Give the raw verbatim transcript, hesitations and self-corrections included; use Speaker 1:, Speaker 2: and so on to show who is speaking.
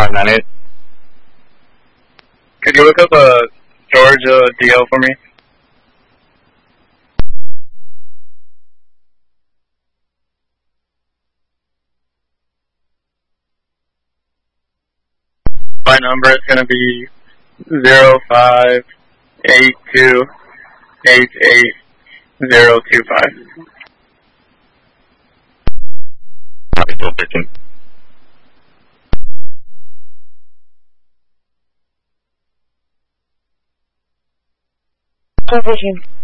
Speaker 1: five nine eight. Could you look up a Georgia D L for me? My number is going to be zero five eight two eight eight zero two five.
Speaker 2: Copy, twelve thirteen.
Speaker 3: twelve thirteen.